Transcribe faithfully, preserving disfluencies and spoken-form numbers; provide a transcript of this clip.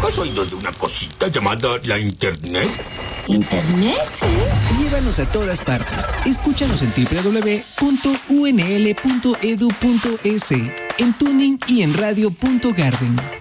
¿Has oído de una cosita llamada la Internet? ¿Internet? Llévanos a todas partes. Escúchanos en doble u doble u doble u punto u n l punto e d u punto e s, en Tuning y en radio punto garden.